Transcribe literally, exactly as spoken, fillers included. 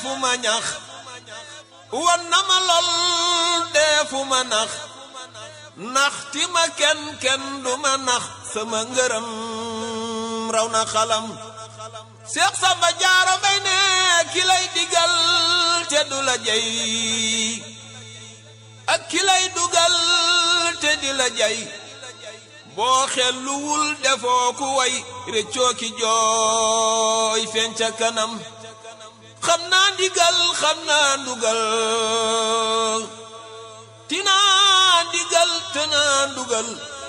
fu ma ñax wan na ma lool dee fu ma nax nax ti ma kenn kenn du ma nax sama ngërëm raw na xalam Seex Samba Jaara Mbay ne ki lay digal te du la jay ak ki lay dugal te di la jay boo xelluwul defoo ku way réccoo ki jooy feeñ ca kanam xam naa ndigal xam naa ndugal tinaa ndigal tinaa ndugal